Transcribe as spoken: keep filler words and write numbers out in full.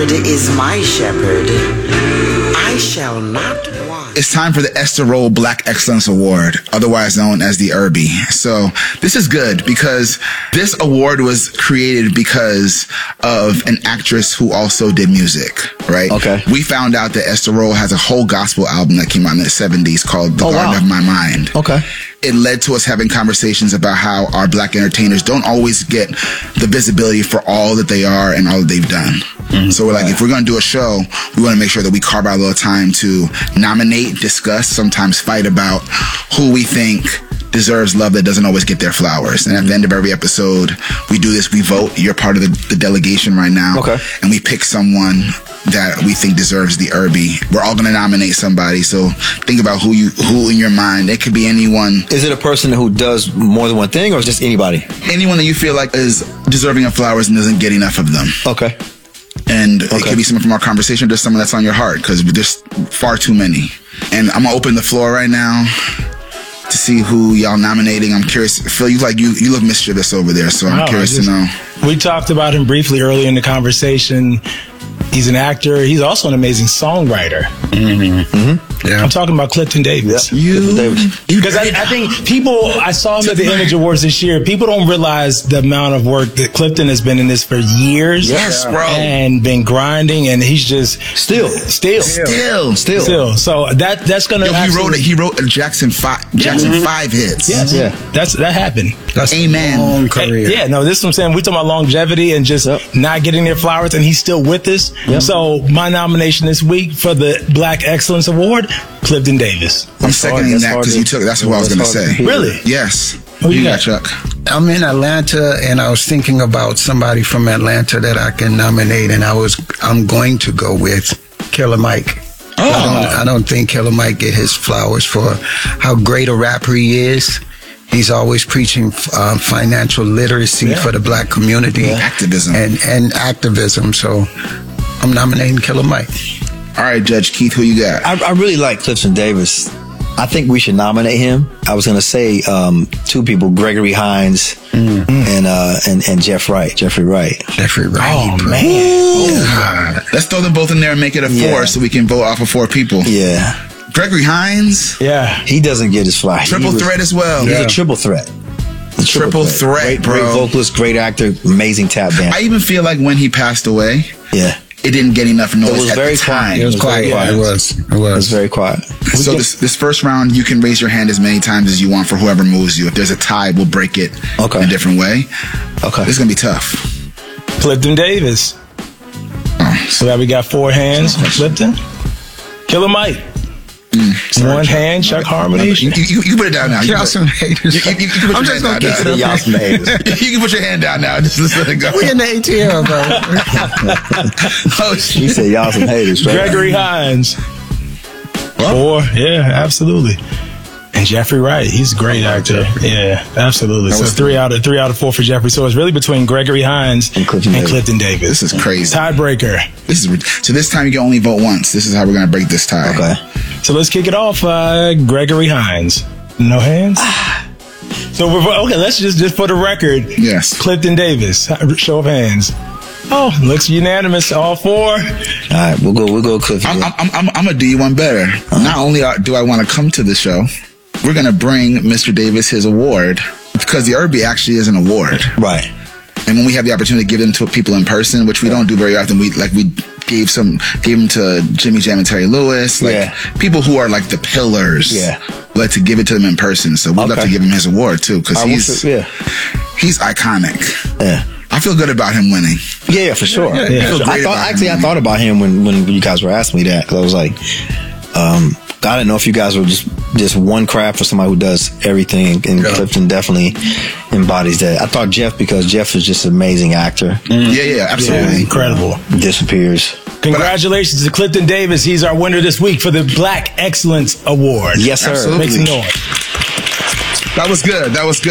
Lord is my shepherd. I shall not want. It's time for the Esther Rolle Black Excellence Award, otherwise known as the Irby. So this is good because this award was created because of an actress who also did music, right? Okay. We found out that Esther Rolle has a whole gospel album that came out in the seventies called The Oh, Garden wow. of My Mind. Okay. It led to us having conversations about how our black entertainers don't always get the visibility for all that they are and all that they've done. Mm-hmm. So we're like, if we're going to do a show, we want to make sure that we carve out a little time to nominate, discuss, sometimes fight about who we think deserves love that doesn't always get their flowers. And at the end of every episode, we do this, we vote. You're part of the, the delegation right now. Okay. And we pick someone that we think deserves the Irby. We're all going to nominate somebody. So think about who you, who in your mind. It could be anyone. Is it a person who does more than one thing, or is just anybody? Anyone that you feel like is deserving of flowers and doesn't get enough of them. Okay. And it Okay. could be someone from our conversation, just someone that's on your heart, because there's far too many. And I'm going to open the floor right now to see who y'all nominating. I'm curious. Phil, you like you you look mischievous over there, so I'm No, I curious just- to know. We talked about him briefly earlier in the conversation. He's an actor. He's also an amazing songwriter. Mm-hmm. Yeah. I'm talking about Clifton Davis. You, Davis. Because I, I think people, I saw him at the Image Awards this year. People don't realize the amount of work that Clifton has been in this for years. Yes, bro. And been grinding, and he's just Still. still, Still, Still. still. So that that's gonna. Yo, he actually, wrote it. He wrote a Jackson five Jackson five hits. Yes, Yeah. that's that happened. That's Amen. a long Hey, career. yeah, no, this is what I'm saying. We're talking about longevity and just Yep. not getting their flowers, and he's still with us. Yep. So my nomination this week for the Black Excellence Award, Clifton Davis. I'm That's hard. seconding That's that hard because to- you took. That's what I was that's going to hard to say. compete. Really? Yes. Who you you got? got, Chuck? I'm in Atlanta, and I was thinking about somebody from Atlanta that I can nominate, and I was I'm going to go with Killer Mike. Oh. I don't, I don't think Killer Mike get his flowers for how great a rapper he is. He's always preaching uh, financial literacy Yeah. for the black community, Activism. and and activism. So I'm nominating Killer Mike. All right, Judge Keith, who you got? I, I really like Clifton Davis. I think we should nominate him. I was going to say um, two people, Gregory Hines and, uh, and and Jeff Wright, Jeffrey Wright. Jeffrey Wright. Oh bro. man, Let's throw them both in there and make it a four Yeah. so we can vote off of four people. Yeah. Gregory Hines, yeah. He doesn't get his flowers. triple He was- threat as well. He's Yeah. a triple threat. A Triple threat, great, bro. Great vocalist, great actor, amazing tap band. I even feel like when he passed away, yeah. it didn't get enough noise It was at very the time. quiet. It was It was quiet. very quiet. It was. It It was was. very quiet. So this this first round, you can raise your hand as many times as you want for whoever moves you. If there's a tie, we'll break it Okay. in a different way. Okay. This is gonna be tough. Clifton Davis. Oh, So that we got four hands. Clifton, Killer Mike. sorry, One Chuck. hand, Chuck Harmony. You, you, you put it down now. You Y'all put- some haters. You, you, you can put I'm your just hand gonna down keep now. it up. Y'all some haters. You can put your hand down now. Just, just let it go. We in the A T L, bro. Oh He shit! said y'all some haters. Right? Gregory Hines. Four, yeah, absolutely. And Jeffrey Wright, he's a great actor. Yeah, absolutely. So was- three out of three out of four for Jeffrey. So it's really between Gregory Hines And Clifton Davis. Clifton Davis. This is crazy. Tiebreaker. This is rid- so. This time you can only vote once. This is how we're gonna break this tie. Okay. So let's kick it off. Uh, Gregory Hines. No hands. So we're, okay, let's just just for the record. Yes. Clifton Davis. Show of hands. Oh, looks unanimous. All four. All right, we'll go. We'll go, Clifton. I'm, I'm, I'm, I'm gonna do you one better. Not only are, do I want to come to the show, we're gonna bring Mister Davis his award because the Irby actually is an award. right. And when we have the opportunity to give them to people in person, which we don't do very often, we like we gave some gave them to Jimmy Jam and Terry Lewis, like Yeah. people who are like the pillars. Yeah. We like to give it to them in person, so we'd love Okay. to give him his award too because I will he's fi- yeah. he's iconic. Yeah. I feel good about him winning. Yeah, yeah, for sure. Yeah, yeah. I feel I great thought about actually, him. I thought about him when, when you guys were asking me that because I was like, um, I didn't know if you guys were just just one craft for somebody who does everything, and Yeah. Clifton definitely embodies that. I thought Jeff because Jeff is just an amazing actor. Yeah, yeah, absolutely. Incredible. Disappears. Congratulations to Clifton Davis. He's our winner this week for the Black Excellence Award. Yes, sir. Absolutely. Make some noise. That was good. That was good.